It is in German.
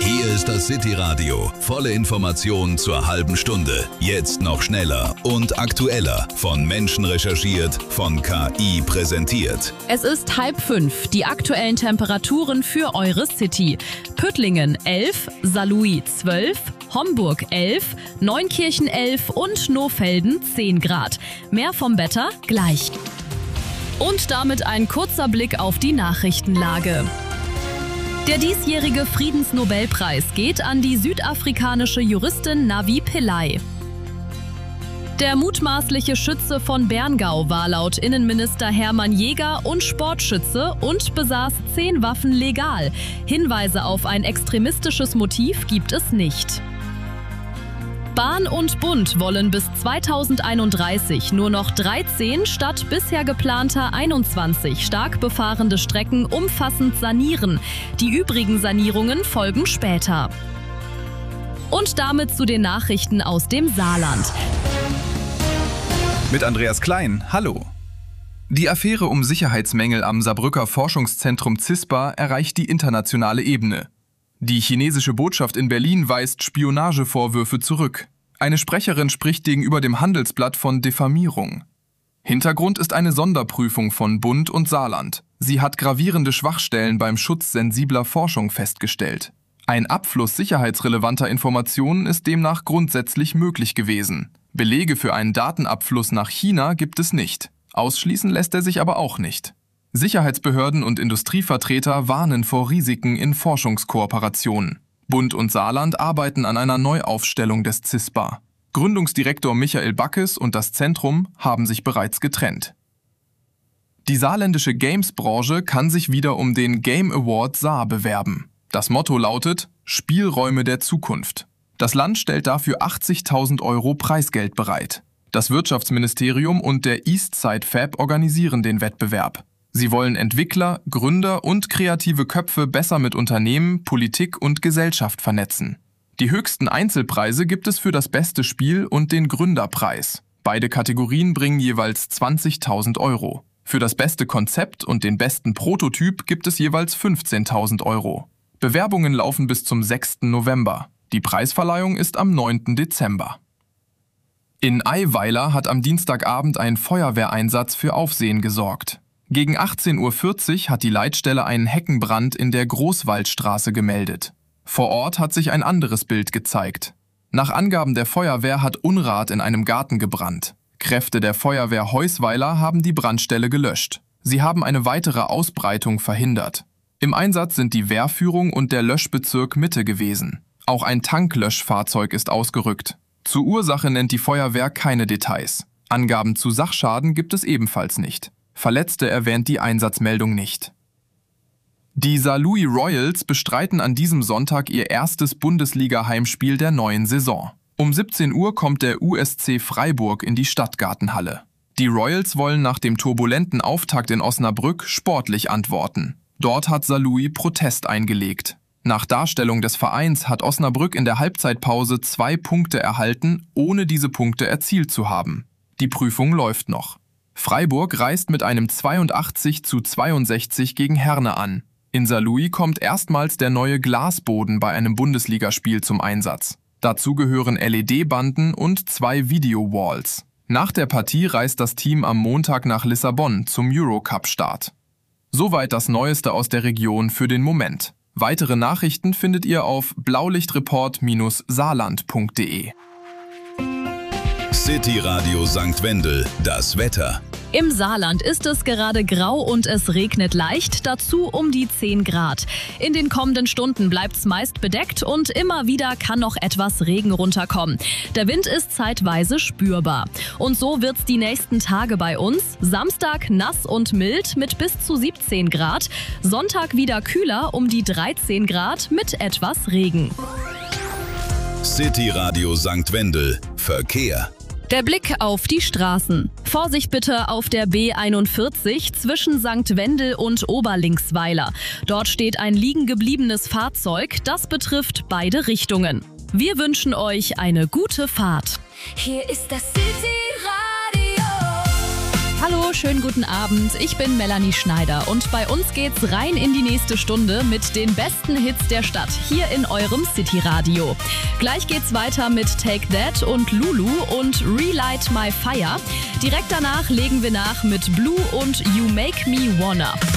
Hier ist das City Radio. Volle Informationen zur halben Stunde. Jetzt noch schneller und aktueller. Von Menschen recherchiert, von KI präsentiert. Es ist 4:30. Die aktuellen Temperaturen für eure City. Püttlingen 11, Saarlouis 12, Homburg 11, Neunkirchen 11 und Nohfelden 10 Grad. Mehr vom Wetter gleich. Und damit ein kurzer Blick auf die Nachrichtenlage. Der diesjährige Friedensnobelpreis geht an die südafrikanische Juristin Navi Pillay. Der mutmaßliche Schütze von Berngau war laut Innenminister Hermann Jäger und Sportschütze und besaß 10 Waffen legal. Hinweise auf ein extremistisches Motiv gibt es nicht. Bahn und Bund wollen bis 2031 nur noch 13 statt bisher geplanter 21 stark befahrene Strecken umfassend sanieren. Die übrigen Sanierungen folgen später. Und damit zu den Nachrichten aus dem Saarland. Mit Andreas Klein, hallo. Die Affäre um Sicherheitsmängel am Saarbrücker Forschungszentrum CISPA erreicht die internationale Ebene. Die chinesische Botschaft in Berlin weist Spionagevorwürfe zurück. Eine Sprecherin spricht gegenüber dem Handelsblatt von Diffamierung. Hintergrund ist eine Sonderprüfung von Bund und Saarland. Sie hat gravierende Schwachstellen beim Schutz sensibler Forschung festgestellt. Ein Abfluss sicherheitsrelevanter Informationen ist demnach grundsätzlich möglich gewesen. Belege für einen Datenabfluss nach China gibt es nicht. Ausschließen lässt er sich aber auch nicht. Sicherheitsbehörden und Industrievertreter warnen vor Risiken in Forschungskooperationen. Bund und Saarland arbeiten an einer Neuaufstellung des CISPA. Gründungsdirektor Michael Backes und das Zentrum haben sich bereits getrennt. Die saarländische Games-Branche kann sich wieder um den Game Award Saar bewerben. Das Motto lautet Spielräume der Zukunft. Das Land stellt dafür 80.000 € Preisgeld bereit. Das Wirtschaftsministerium und der Eastside Fab organisieren den Wettbewerb. Sie wollen Entwickler, Gründer und kreative Köpfe besser mit Unternehmen, Politik und Gesellschaft vernetzen. Die höchsten Einzelpreise gibt es für das beste Spiel und den Gründerpreis. Beide Kategorien bringen jeweils 20.000 €. Für das beste Konzept und den besten Prototyp gibt es jeweils 15.000 €. Bewerbungen laufen bis zum 6. November. Die Preisverleihung ist am 9. Dezember. In Eiweiler hat am Dienstagabend ein Feuerwehreinsatz für Aufsehen gesorgt. Gegen 18:40 Uhr hat die Leitstelle einen Heckenbrand in der Großwaldstraße gemeldet. Vor Ort hat sich ein anderes Bild gezeigt. Nach Angaben der Feuerwehr hat Unrat in einem Garten gebrannt. Kräfte der Feuerwehr Heusweiler haben die Brandstelle gelöscht. Sie haben eine weitere Ausbreitung verhindert. Im Einsatz sind die Wehrführung und der Löschbezirk Mitte gewesen. Auch ein Tanklöschfahrzeug ist ausgerückt. Zur Ursache nennt die Feuerwehr keine Details. Angaben zu Sachschaden gibt es ebenfalls nicht. Verletzte erwähnt die Einsatzmeldung nicht. Die Saarlouis Royals bestreiten an diesem Sonntag ihr erstes Bundesliga-Heimspiel der neuen Saison. Um 17 Uhr kommt der USC Freiburg in die Stadtgartenhalle. Die Royals wollen nach dem turbulenten Auftakt in Osnabrück sportlich antworten. Dort hat Saarlouis Protest eingelegt. Nach Darstellung des Vereins hat Osnabrück in der Halbzeitpause 2 Punkte erhalten, ohne diese Punkte erzielt zu haben. Die Prüfung läuft noch. Freiburg reist mit einem 82:62 gegen Herne an. In Saarlouis kommt erstmals der neue Glasboden bei einem Bundesligaspiel zum Einsatz. Dazu gehören LED-Banden und 2 Video-Walls. Nach der Partie reist das Team am Montag nach Lissabon zum Eurocup-Start. Soweit das Neueste aus der Region für den Moment. Weitere Nachrichten findet ihr auf blaulichtreport-saarland.de. City Radio St. Wendel, das Wetter. Im Saarland ist es gerade grau und es regnet leicht, dazu um die 10 Grad. In den kommenden Stunden bleibt es meist bedeckt und immer wieder kann noch etwas Regen runterkommen. Der Wind ist zeitweise spürbar. Und so wird's die nächsten Tage bei uns. Samstag nass und mild mit bis zu 17 Grad. Sonntag wieder kühler um die 13 Grad mit etwas Regen. City Radio St. Wendel, Verkehr. Der Blick auf die Straßen. Vorsicht bitte auf der B41 zwischen St. Wendel und Oberlinksweiler. Dort steht ein liegen gebliebenes Fahrzeug. Das betrifft beide Richtungen. Wir wünschen euch eine gute Fahrt. Hier ist das City Radio. Hallo, schönen guten Abend. Ich bin Melanie Schneider und bei uns geht's rein in die nächste Stunde mit den besten Hits der Stadt hier in eurem City-Radio. Gleich geht's weiter mit Take That und Lulu und Relight My Fire. Direkt danach legen wir nach mit Blue und You Make Me Wanna.